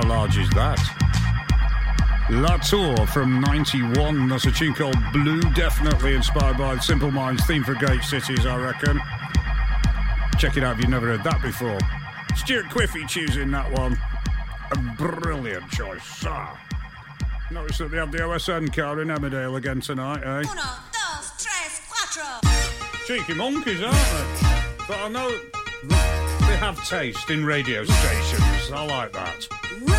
How large is that? La Tour from 91. That's a tune called Blue, definitely inspired by Simple Minds' theme for Gate Cities, I reckon. Check it out if you've never heard that before. Stuart Quiffy choosing that one. A brilliant choice. Notice that they have the OSN car in Emmerdale again tonight, eh? 1, 2, 3, 4. Cheeky monkeys, aren't they? But I know they have taste in radio stations. I like that.